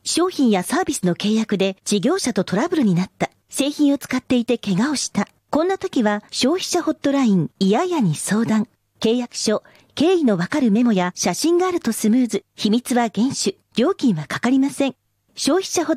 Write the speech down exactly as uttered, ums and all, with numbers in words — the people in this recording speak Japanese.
商品やサービスの契約で事業者とトラブルになった。製品を使っていて怪我をした。こんな時は消費者ホットラインいややに相談。契約書、経緯のわかるメモや写真があるとスムーズ。秘密は厳守。料金はかかりません。消費者ホットライン